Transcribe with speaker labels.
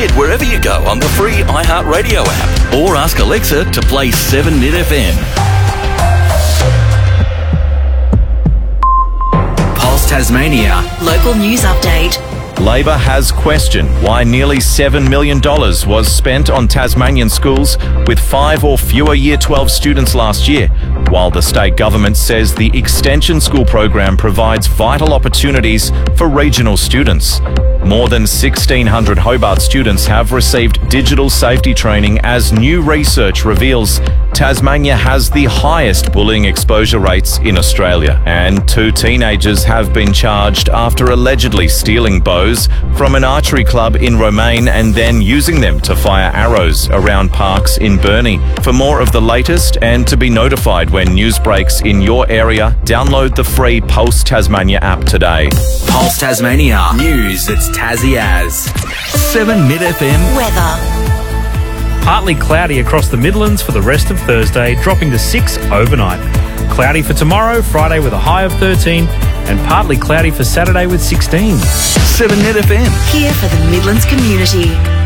Speaker 1: Hit wherever you go on the free iHeartRadio app or ask Alexa to play 7NIT FM.
Speaker 2: Pulse Tasmania.
Speaker 3: Local news update.
Speaker 4: Labor has questioned why nearly $7 million was spent on Tasmanian schools with 5 or fewer Year 12 students last year, while the state government says the extension school program provides vital opportunities for regional students. More than 1,600 Hobart students have received digital safety training as new research reveals Tasmania has the highest bullying exposure rates in Australia. And 2 teenagers have been charged after allegedly stealing bows from an archery club in Romaine and then using them to fire arrows around parks in Burnie. For more of the latest and to be notified when news breaks in your area, download the free Pulse Tasmania app today.
Speaker 2: Pulse Tasmania. News that's Tassie as.
Speaker 1: 7NIT FM.
Speaker 3: Weather.
Speaker 5: Partly cloudy across the Midlands for the rest of Thursday, dropping to 6 overnight. Cloudy for tomorrow, Friday with a high of 13, and partly cloudy for Saturday with 16.
Speaker 1: 7NIT FM.
Speaker 3: Here for the Midlands community.